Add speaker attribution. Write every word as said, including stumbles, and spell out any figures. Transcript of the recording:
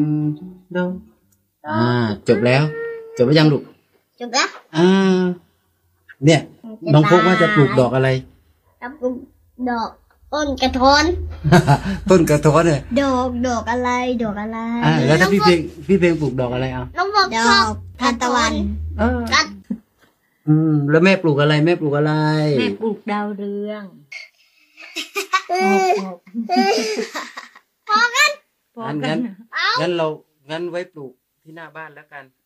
Speaker 1: โดอ่าจบแล้วจบไปยังลูก
Speaker 2: จบแล้ว
Speaker 1: อ่าเนี่ยน้องพกว่าจะปลูกดอกอะไร
Speaker 2: จะปลูกดอกต้นกระท้อน
Speaker 1: ต้นกระท้อนเนี่ย
Speaker 2: ดอกดอกอะไรดอกอะไร
Speaker 1: อ่าแล้วถ้าพี่เพลงพี่เพลงปลูกดอกอะไรเอา
Speaker 2: น้องบอกดอกทานตะวัน
Speaker 1: เอออืมแล้วแม่ปลูกอะไรแม่ปลูกอะไร
Speaker 3: แม่ปลูกดาวเรือง
Speaker 2: พอกัน
Speaker 1: พอกันงั้นงั้นเรางั้นไว้ปลูกที่หน้าบ้านแล้วกัน